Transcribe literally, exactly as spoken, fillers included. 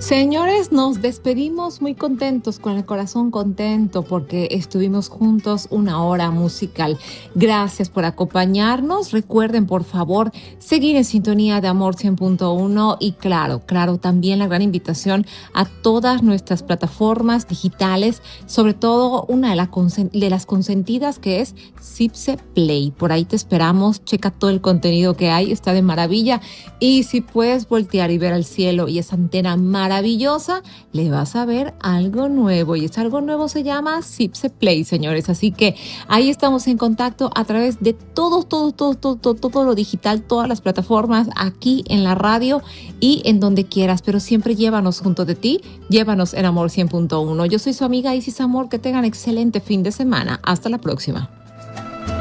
Señores, nos despedimos muy contentos, con el corazón contento, porque estuvimos juntos una hora musical. Gracias por acompañarnos. Recuerden, por favor, seguir en sintonía de Amor cien punto uno y claro, claro, también la gran invitación a todas nuestras plataformas digitales, sobre todo una de, la consen- de las consentidas que es Zipse Play. Por ahí te esperamos, checa todo el contenido que hay, está de maravilla. Y si puedes voltear y ver al cielo y esa antena maravillosa, le vas a ver algo nuevo. Y ese algo nuevo se llama Zipse Play, señores. Así que ahí estamos en contacto a través de todo, todo, todo, todo, todo, todo lo digital, todas las plataformas, aquí en la radio y en donde quieras. Pero siempre llévanos junto de ti, llévanos en Amor cien punto uno. Yo soy su amiga Isis Amor. Que tengan excelente fin de semana. Hasta la próxima.